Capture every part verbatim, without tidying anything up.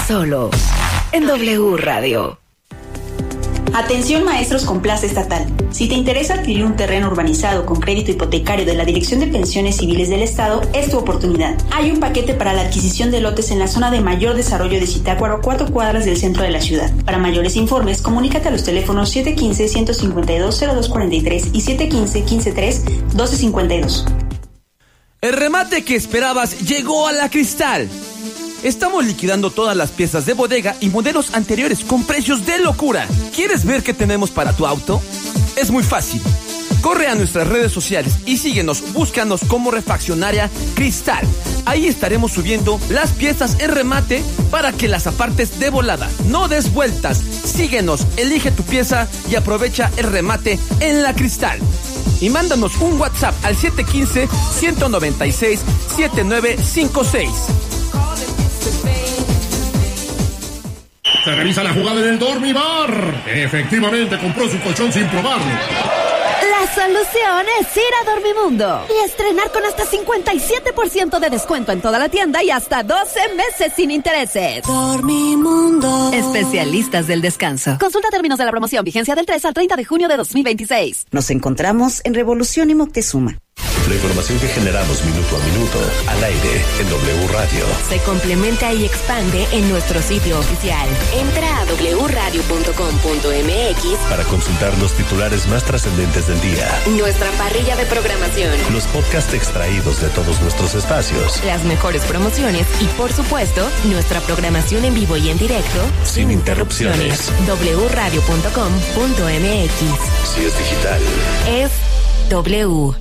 solo en W Radio. Atención maestros con plaza estatal. Si te interesa adquirir un terreno urbanizado con crédito hipotecario de la Dirección de Pensiones Civiles del Estado, es tu oportunidad. Hay un paquete para la adquisición de lotes en la zona de mayor desarrollo de Zitácuaro, cuatro cuadras del centro de la ciudad. Para mayores informes, comunícate a los teléfonos siete uno cinco, uno cinco dos, cero dos cuatro tres y siete uno cinco, uno cinco tres, uno dos cinco dos. El remate que esperabas llegó a La Cristal. Estamos liquidando todas las piezas de bodega y modelos anteriores con precios de locura. ¿Quieres ver qué tenemos para tu auto? Es muy fácil. Corre a nuestras redes sociales y síguenos, búscanos como Refaccionaria Cristal. Ahí estaremos subiendo las piezas en remate para que las apartes de volada. No des vueltas, síguenos, elige tu pieza y aprovecha el remate en La Cristal. Y mándanos un WhatsApp al siete uno cinco, uno nueve seis, siete nueve cinco seis. Se revisa la jugada en el Dormibar. Efectivamente, compró su colchón sin probarlo. La solución es ir a Dormimundo y estrenar con hasta cincuenta y siete por ciento de descuento en toda la tienda y hasta doce meses sin intereses. Dormimundo. Especialistas del descanso. Consulta términos de la promoción. Vigencia del tres al treinta de junio de dos mil veintiséis. Nos encontramos en Revolución y Moctezuma. La información que generamos minuto a minuto al aire en W Radio se complementa y expande en nuestro sitio oficial. Entra a doble u radio punto com punto m x para consultar los titulares más trascendentes del día, nuestra parrilla de programación, los podcasts extraídos de todos nuestros espacios, las mejores promociones y, por supuesto, nuestra programación en vivo y en directo sin, sin interrupciones. doble u radio punto com punto m x. Si es digital, es W.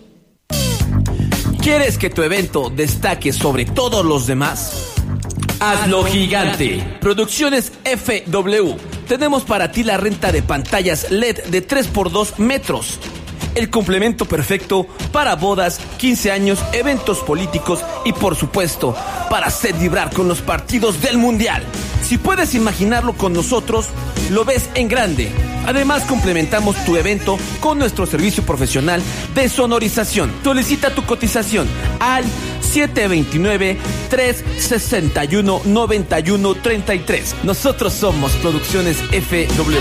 ¿Quieres que tu evento destaque sobre todos los demás? Hazlo gigante. Producciones F W. Tenemos para ti la renta de pantallas L E D de tres por dos metros. El complemento perfecto para bodas, quince años, eventos políticos y, por supuesto, para hacer vibrar con los partidos del Mundial. Si puedes imaginarlo con nosotros, lo ves en grande. Además, complementamos tu evento con nuestro servicio profesional de sonorización. Solicita tu cotización al siete dos nueve, tres seis uno, nueve uno tres tres. Nosotros somos Producciones F W.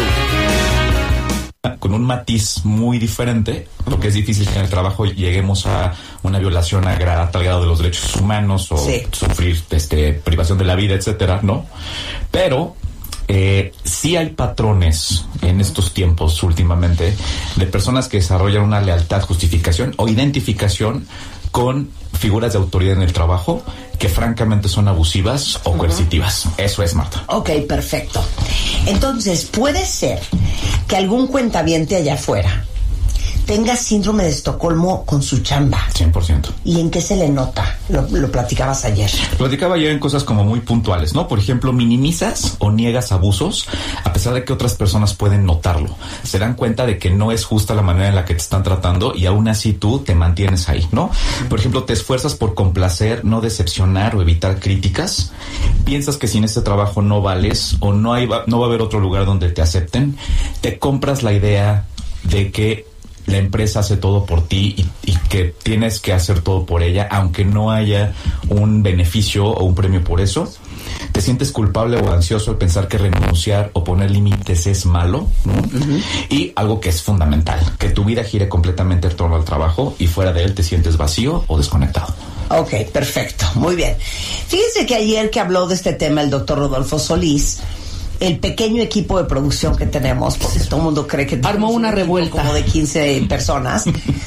Con un matiz muy diferente, porque es difícil que en el trabajo lleguemos a una violación a, gra- a tal grado de los derechos humanos o sí. sufrir este, privación de la vida, etcétera, ¿no? Pero eh, sí hay patrones en estos tiempos últimamente de personas que desarrollan una lealtad, justificación o identificación con figuras de autoridad en el trabajo que francamente son abusivas o uh-huh. coercitivas. Eso es, Marta. Ok, perfecto. Entonces, puede ser que algún cuentaviente allá afuera tenga síndrome de Estocolmo con su chamba. cien por ciento. ¿Y en qué se le nota? Lo, lo platicabas ayer. Platicaba ayer en cosas como muy puntuales, ¿no? Por ejemplo, minimizas o niegas abusos a pesar de que otras personas pueden notarlo. Se dan cuenta de que no es justa la manera en la que te están tratando y aún así tú te mantienes ahí, ¿no? Por ejemplo, te esfuerzas por complacer, no decepcionar o evitar críticas. Piensas que sin este trabajo no vales o no, hay, no va a haber otro lugar donde te acepten. Te compras la idea de que la empresa hace todo por ti y, y que tienes que hacer todo por ella, aunque no haya un beneficio o un premio por eso. Te sientes culpable o ansioso al pensar que renunciar o poner límites es malo, ¿no? Uh-huh. Y algo que es fundamental, que tu vida gire completamente en torno al trabajo y fuera de él te sientes vacío o desconectado. Ok, perfecto, muy bien. Fíjense que ayer que habló de este tema el doctor Rodolfo Solís, el pequeño equipo de producción que tenemos, porque todo el mundo cree que armó una revuelta como de quince personas,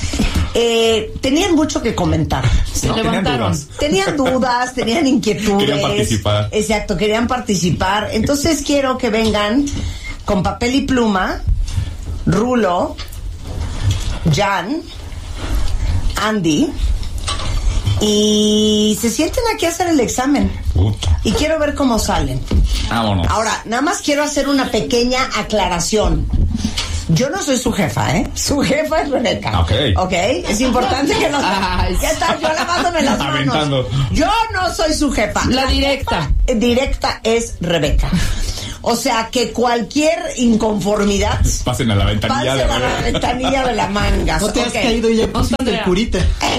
eh, tenían mucho que comentar. Se no, levantaron. Tenían dudas, tenían, dudas, tenían inquietudes. Querían participar. Exacto, querían participar. Entonces quiero que vengan con papel y pluma, Rulo, Jan, Andy, y se sienten aquí a hacer el examen. Puta. Y quiero ver cómo salen. Vámonos. Ahora, nada más quiero hacer una pequeña aclaración. Yo no soy su jefa, ¿eh? Su jefa es Rebeca. Ok. Ok, es importante que lo sepan. ¿Qué tal? Yo lavándome las manos. Aventando. Yo no soy su jefa. La directa. Jefa directa es Rebeca. O sea, que cualquier inconformidad pasen a la ventanilla pasen de a la ventanilla de la manga. No te has Okay. caído y ya pusiste el curita.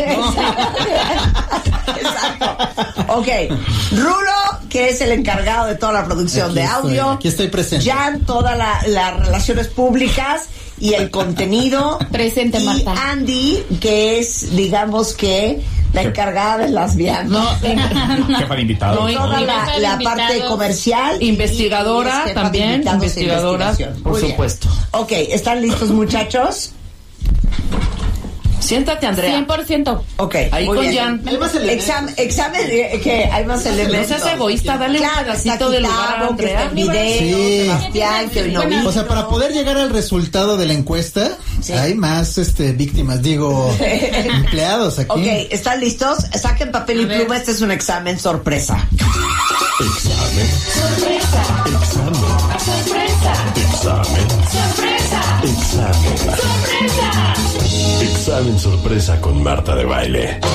Exacto. Ok. Rulo, que es el encargado de toda la producción Aquí de estoy, audio. aquí estoy presente. Jan, todas la, las relaciones públicas y el contenido. Presente, y Marta. Andy, que es, digamos que, la encargada de las viandas. No, Jefa de invitados. No, Toda y la, jefa de la invitados, parte comercial. investigadora y es jefa de también, invitados e investigadora, investigación. por Muy bien. supuesto. Ok, ¿están listos, muchachos? Siéntate, Andrea. cien por ciento. Ok, Ahí muy con bien. Jan. Hay más elementos. Examen, examen, eh, que hay más elementos. No seas egoísta, dale un Claro, pedacito está del lugar a quitado, que está Andrea. en video, Sí. Sebastián, que hoy no vino. O sea, para poder llegar al resultado de la encuesta, Sí. hay más este víctimas, digo, empleados aquí. Ok, ¿están listos? Saquen papel y pluma, este es un examen sorpresa. Examen. Sorpresa. Examen. Sorpresa. Examen. Sorpresa. Examen. Sorpresa. Examen sorpresa con Marta de Baile. Eh,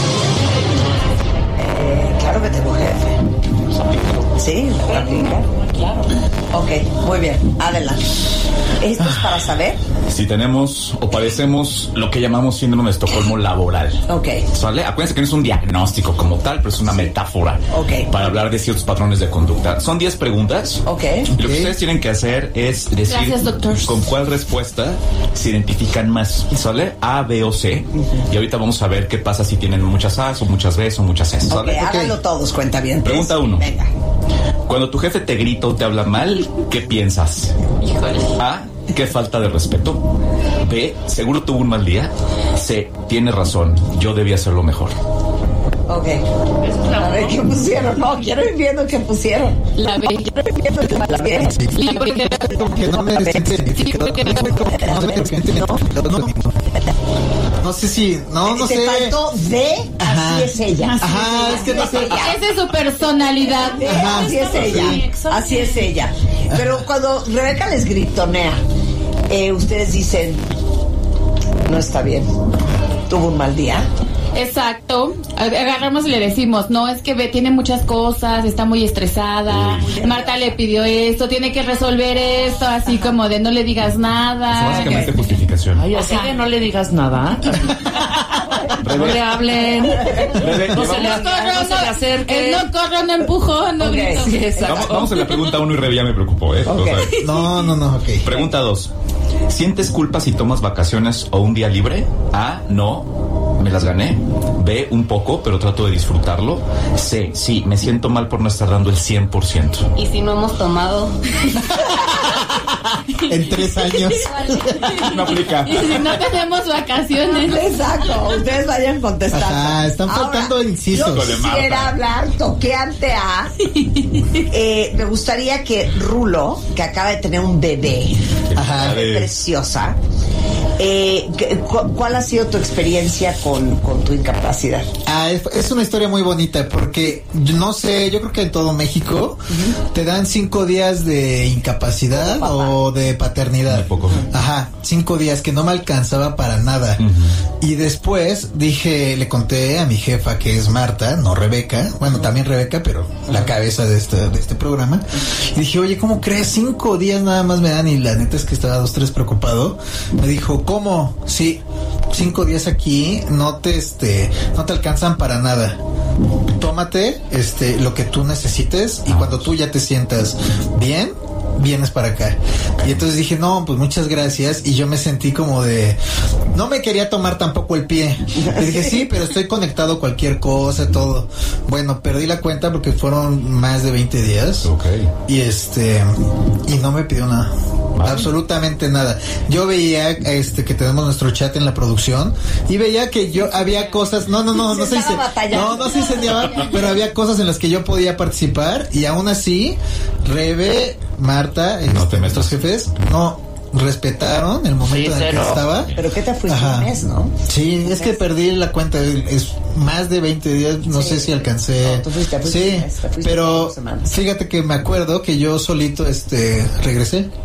claro que tengo jefe. Sí, la voy a aplicar. Claro. Ok, muy bien, adelante. ¿Esto es para saber? Si tenemos o padecemos lo que llamamos síndrome de Estocolmo laboral. Ok. ¿Sale? Acuérdense que no es un diagnóstico como tal, pero es una metáfora Ok. para hablar de ciertos patrones de conducta. Son diez preguntas. Ok. Lo que ustedes tienen que hacer es decir Gracias, doctor. con cuál respuesta se identifican más. ¿Sale? A, B o C. Y ahorita vamos a ver qué pasa si tienen muchas A's o muchas B's o muchas C's. Ok, ¿Sale? háganlo todos, cuenta bien. Pregunta uno. Venga. Cuando tu jefe te grita o te habla mal, ¿qué piensas? Híjole. A, qué falta de respeto. B, seguro tuvo un mal día. C, tiene razón, yo debía hacerlo mejor. Ok. A ver qué pusieron. No, quiero ir viendo qué pusieron. La B. Quiero ir viendo qué pusieron. Sí, porque- Como que no me siento identificado. Sí, porque- Como que no me siento identificado. No, no sé si, no, no Te sé. faltó D, Ajá. así es ella. Ajá, es que no sé. Esa es su personalidad. Sí, Ajá. así es ella, así es ella. Pero cuando Rebeca les gritonea, eh, ustedes dicen, no está bien, tuvo un mal día. Exacto. Agarramos y le decimos, no, es que ve, tiene muchas cosas, está muy estresada. Marta le pidió esto, tiene que resolver esto, así como de no le digas Es nada. básicamente justificación. Ay, así de no le digas nada. No le hablen. Rebe, No se le, llevamos- no se le acerque. No corro, no empujo, no Ok. grito. Sí, Vamos, vamos a la pregunta uno y Rebe ya me preocupó, ¿eh? Ok. O sea, No, no, no, ok. pregunta dos. ¿Sientes culpa si tomas vacaciones o un día libre? A, no, me las gané. B, un poco, pero trato de disfrutarlo. C, sí, me siento mal por no estar dando el cien por ciento. Y si no hemos tomado. En tres años. No aplica. Y si no tenemos vacaciones. Exacto, ustedes vayan contestando. Ajá, están faltando Ahora, incisos. Yo Con de Marta. quisiera hablar toqueante a. Eh, me gustaría que Rulo, que acaba de tener un bebé, Ajá. bebé preciosa, eh, que- cu- ¿cuál ha sido tu experiencia con, con tu incapacidad? Ah, es, es una historia muy bonita porque yo no sé, yo creo que en todo México te dan cinco días de incapacidad o de paternidad. Muy poco. Ajá, cinco días que no me alcanzaba para nada. Y después dije, le conté a mi jefa que es Marta, no Rebeca, bueno también Rebeca, pero la cabeza de este, de este programa. Y dije, oye, ¿cómo crees? Cinco días nada más me dan y la neta es que estaba dos, tres preocupado. Me dijo, ¿cómo? Sí, cinco días aquí no te, este, no te alcanzan para nada. Tómate, este, lo que tú necesites y cuando tú ya te sientas bien, vienes para acá. Y entonces dije, no, pues muchas gracias. Y yo me sentí como de, no me quería tomar tampoco el pie. Le dije, sí, pero estoy conectado a cualquier cosa, todo. Bueno, perdí la cuenta porque fueron más de veinte días. Ok. Y este, y no me pidió nada. Vale. Absolutamente nada. Yo veía este que tenemos nuestro chat en la producción y veía que yo había cosas, no, no, no, no Se se estaba ince- batallando. no, no se incendiaba, pero había cosas en las que yo podía participar y aún así Rebe, Marta, este, No te metas. nuestros jefes, no respetaron el momento Sí, en el cero. que estaba. Pero ¿qué te fuiste Ajá. un mes, no? Sí, es que perdí la cuenta, es más de veinte días, no Sí. sé si alcancé. No, tú fuiste, fuiste sí, un mes, te fuiste pero dos semanas. fíjate que me acuerdo que yo solito este regresé.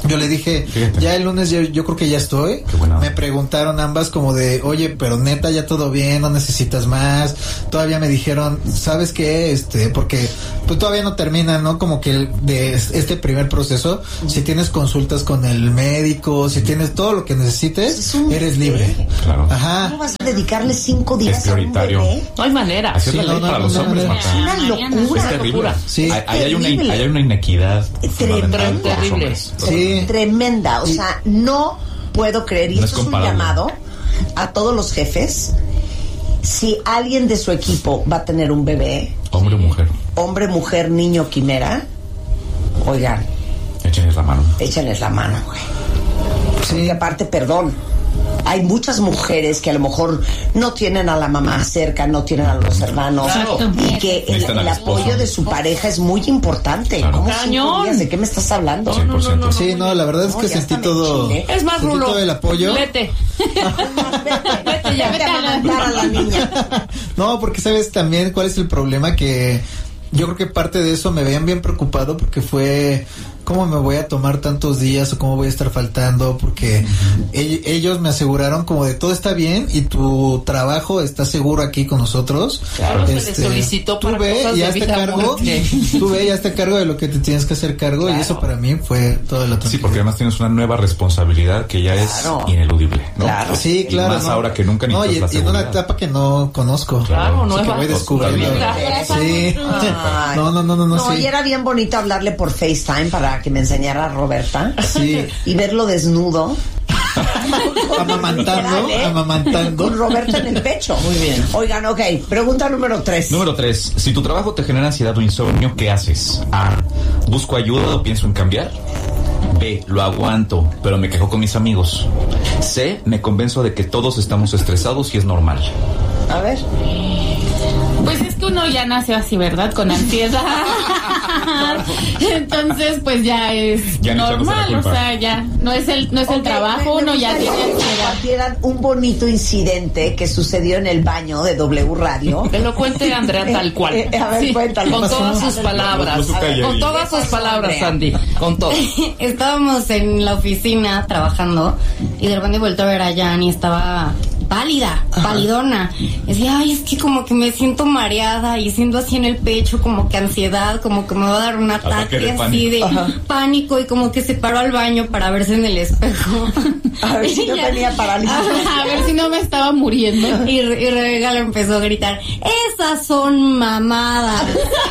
Yo le dije, Fíjate. ya el lunes yo, yo creo que ya estoy. Me preguntaron ambas como de, oye, pero neta, ya todo bien, no necesitas más. Todavía me dijeron, ¿sabes qué? Este, porque pues todavía no termina, ¿no? Como que el, de este primer proceso, si tienes consultas con el médico, si tienes todo lo que necesites, eres libre. Claro. Ajá. ¿Cómo vas a dedicarle cinco días Es prioritario. a un bebé? No hay manera. Así es la Sí, ley no, para no, los no, hombres, no, Marta. Es una locura. Es terrible. Sí. Hay, ahí hay, una, Terrible. hay una inequidad Tremenda. fundamental con los Terrible. hombres. Sí. Tremenda. O sea, no puedo creer. Y No esto es es un comparable. llamado a todos los jefes. Si alguien de su equipo va a tener un bebé, Hombre o mujer, hombre, mujer, niño, quimera, oigan, échenles la mano. échenles la mano, güey. Sí. Porque aparte, perdón, hay muchas mujeres que a lo mejor no tienen a la mamá cerca, no tienen a los hermanos, Claro. y que el, Necesitan el al esposo. apoyo de su pareja es muy importante. Claro. ¿Cómo cinco Cañón. días? ¿De qué me estás hablando? cien por ciento. Sí, no, la verdad es No, que ya sentí hasta me todo, enchilé. Es más, sentí Rulo. todo el apoyo. Vete. Vete ya, vete a amamantar a la niña. No, porque sabes también cuál es el problema, que yo creo que parte de eso me veían bien preocupado porque fue cómo me voy a tomar tantos días o cómo voy a estar faltando, porque e- ellos me aseguraron como de todo está bien y tu trabajo está seguro aquí con nosotros. Claro, se le solicitó tú para ve cosas y de hazte vida cargo, muerte. tú ve y hazte cargo de lo que te tienes que hacer cargo. Claro. Y eso para mí fue todo lo Sí, porque además tienes una nueva responsabilidad que ya Claro. es ineludible, ¿no? Claro. Sí, Y claro. más ¿no? ahora que nunca No, y, necesitas la y en una seguridad. etapa que no conozco. Claro, Sí, nueva. que voy descubriendo. Totalmente. Sí. Ay. No, no, no, no, no, No, sí. y era bien bonito hablarle por FaceTime para que me enseñara a Roberta. Sí. Y verlo desnudo. Amamantando, Literal, ¿eh? amamantando. Con Roberta en el pecho. Muy bien. Oigan, ok, pregunta número tres. Número tres. Si tu trabajo te genera ansiedad o insomnio, ¿qué haces? A. ¿Busco ayuda o pienso en cambiar? B. Lo aguanto, pero me quejo con mis amigos. C. Me convenzo de que todos estamos estresados y es normal. A ver. Pues es que uno ya nació así, ¿verdad? Con ansiedad. Entonces, pues ya es Ya no echándose la normal, o culpa. sea, ya no es el no es el Ok, trabajo, me- me uno ya gustaría tiene que ansiedad. compartieran un bonito incidente que sucedió en el baño de W Radio. Que lo cuente Andrea tal cual. Eh, eh, a ver, Sí, cuéntalo. con todas sus Lo- palabras. lo supe ayer. Con todas sus palabras, Sandy. Con todo. Estábamos en la oficina trabajando y de repente volteé a ver a Jan y estaba pálida, palidona. Decía, ay, es que como que me siento mareada y siento así en el pecho, como que ansiedad, como que me va a dar un ataque, Ataque de así pánico. de Ajá. pánico, y como que se paró al baño para verse en el espejo. A ver si no Y ya- tenía parálisis. A ver si no me estaba muriendo. Y, y Rebeca le empezó a gritar, esas son mamadas.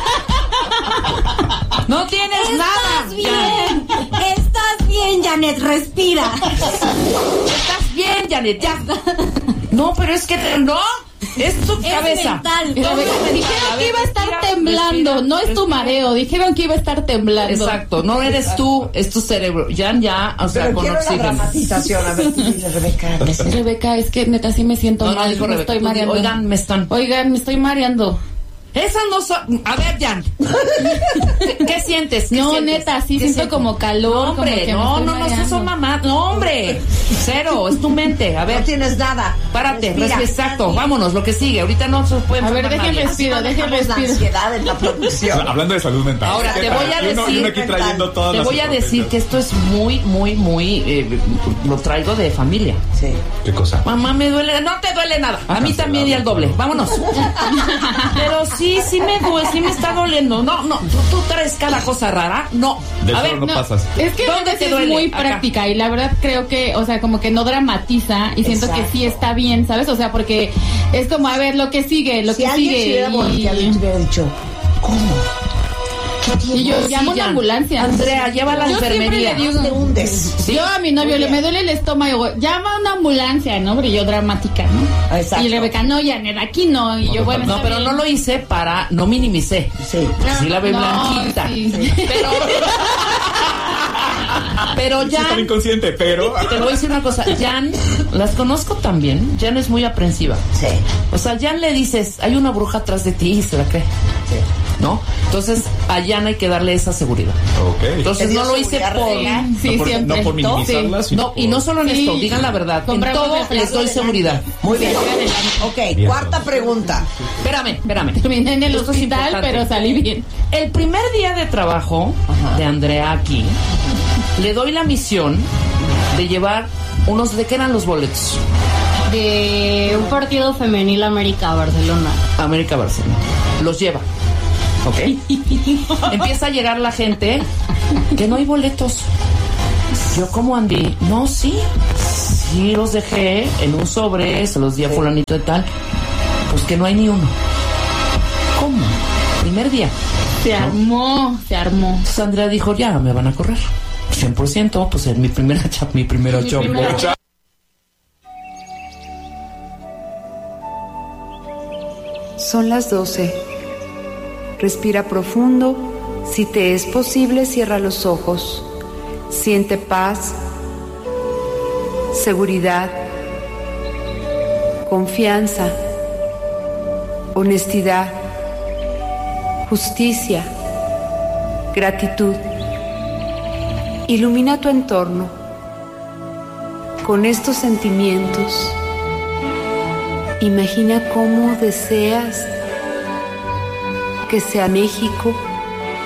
No tienes nada. Estás bien, estás bien, Janet, respira. Estás bien, Janet, ya. No, pero es que no. Es tu Es cabeza. mental. Y Rebeca, me dijeron que iba a estar Respira, temblando, respira, no es tu respira. mareo, dijeron que iba a estar temblando. Exacto, no eres tú, es tu cerebro. Jan ya, o sea, Pero con quiero la oxígeno. dramatización. A ver, tú dile, Rebeca. me siento- Rebeca, es que neta sí me siento No, no, mal, dijo me Rebeca, estoy tú di, mareando. oigan, me están. Oigan, me estoy mareando. Esas no son. A ver, Jan. ¿Qué, qué sientes? ¿Qué No, sientes? neta, sí ¿Qué siento sientes? como calor, No, hombre, como que me no, estoy no, no, eso mareando. son mamás. No, hombre. Cero, es tu mente. A ver. No tienes nada. Párate, Respira. respira, exacto, vámonos, lo que sigue. Ahorita no se puede A ver, enfermar dejen nadie. respiro, Así dejen manejamos la respiro. ansiedad en la producción. Hablando de salud mental. Ahora ¿Qué te tal? voy a Y uno- y decir, uno aquí trayendo todas te las voy a decir hipótesis. que esto es muy, muy, muy, eh, lo traigo de familia. Sí. ¿Qué cosa? Mamá, me duele, no te duele nada. A mí también y al doble. Vámonos. Pero sí, sí me duele, sí me está doliendo. No, no, tú, tú traes cada cosa rara. No. Del A solo ver, no No, pasas. es que ¿Dónde a te veces duele? es muy Acá. práctica y la verdad creo que, o sea, como que no dramatiza y siento Exacto. que sí está bien, ¿sabes? O sea, porque es como, a ver, lo que sigue, lo Si que alguien sigue. se hubiera volteado y te hubiera dicho, ¿cómo? ¿Qué Y yo tienes? llamo a una Jan. ambulancia. Andrea, lleva a la Yo siempre enfermería. le digo, Te hundes. Sí. yo a mi novio Muy le bien. me duele el estómago, llama a una ambulancia, ¿no? Pero yo dramática, ¿no? Exacto. Y Rebeca, no, Janet, aquí no. Y yo, bueno, No, está pero bien. no lo hice para, no minimicé. Sí. Sí la ve No, blanquita. sí. Pero, pero Sí, estaba Jan, inconsciente, pero. te voy a decir una cosa. Jan, las conozco también. Jan es muy aprensiva. Sí. O sea, Jan le dices, hay una bruja atrás de ti y se la cree. ¿No? Entonces, a Jan hay que darle esa seguridad. Ok. Entonces, ¿Te dio no lo hice seguridad, por... Rebeca? Sí, no por, siempre. no por minimizarla, Sí. sino No, y no por- solo en Sí. esto, digan la verdad. En Compramos todo el les doy adelante. seguridad. Muy bien. Ok, Bien. cuarta pregunta. Espérame, espérame. Terminé en el Esto es hospital, importante. pero salí bien. El primer día de trabajo Ajá. de Andrea aquí, le doy la misión de llevar unos... ¿De qué eran los boletos? De un partido femenil América-Barcelona. América-Barcelona. Los lleva. ¿Ok? Empieza a llegar la gente que no hay boletos. Yo, ¿cómo, Andy? No, sí. Sí, los dejé en un sobre, se los di a fulanito de tal. Pues que no hay ni uno. ¿Cómo? Primer día. Se ¿no? armó, se armó. Entonces Andrea dijo, ya, me van a correr. cien por ciento, pues en mi primera chapa, mi primera Mi chapa. primera chapa. Son las doce. Respira profundo. Si te es posible, cierra los ojos. Siente paz, seguridad, confianza, honestidad, justicia, gratitud. Ilumina tu entorno. Con estos sentimientos, imagina cómo deseas que sea México